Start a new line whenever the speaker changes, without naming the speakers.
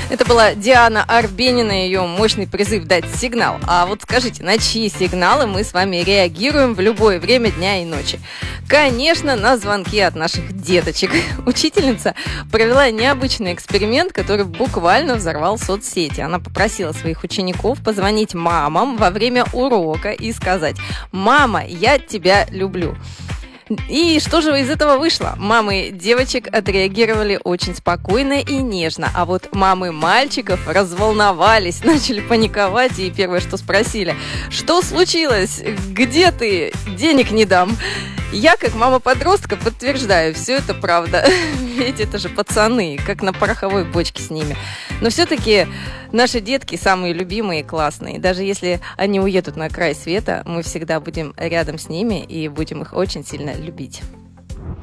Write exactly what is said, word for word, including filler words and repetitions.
Это была Диана Арбенина, ее мощный призыв дать сигнал. А вот скажите, на чьи сигналы мы с вами реагируем в любое время дня и ночи? Конечно, на звонки от наших деточек. Учительница провела необычный эксперимент, который буквально взорвал соцсети. Она попросила своих учеников позвонить мамам во время урока и сказать: «Мама, я тебя люблю». И что же из этого вышло? Мамы девочек отреагировали очень спокойно и нежно, а вот мамы мальчиков разволновались, начали паниковать и первое, что спросили: «Что случилось? Где ты? Денег не дам». Я, как мама подростка, подтверждаю, все это правда. Ведь это же пацаны, как на пороховой бочке с ними. Но все-таки наши детки самые любимые и классные. Даже если они уедут на край света, мы всегда будем рядом с ними и будем их очень сильно любить.